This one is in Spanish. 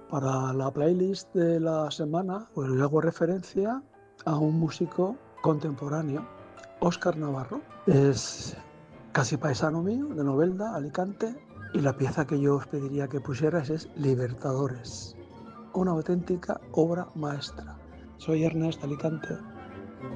Para la playlist de la semana, pues le hago referencia a un músico contemporáneo, Óscar Navarro. Es casi paisano mío, de Novelda, Alicante, y la pieza que yo os pediría que pusieras es Libertadores, una auténtica obra maestra. Soy Ernest Alicante.